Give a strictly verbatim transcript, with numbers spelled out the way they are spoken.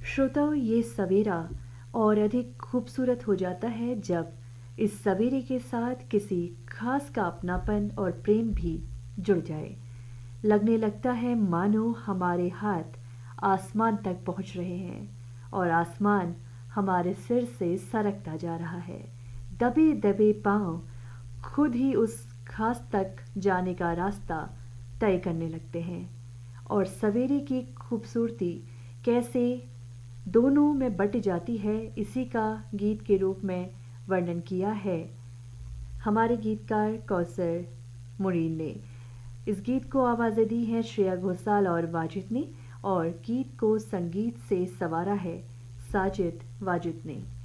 श्रोताओं, ये सवेरा और अधिक खूबसूरत हो जाता है जब इस सवेरे के साथ किसी खास का अपनापन और प्रेम भी जुड़ जाए। लगने लगता है मानो हमारे हाथ आसमान तक पहुंच रहे हैं और आसमान हमारे सिर से सरकता जा रहा है। दबे दबे पांव खुद ही उस खास तक जाने का रास्ता तय करने लगते हैं। और सवेरे की खूबसूरती कैसे दोनों में बट जाती है, इसी का गीत के रूप में वर्णन किया है हमारे गीतकार कौसर मुनीर ने। इस गीत को आवाज़ें दी हैं श्रेया घोषाल और वाजिद ने, और गीत को संगीत से संवारा है साजिद वाजिद ने।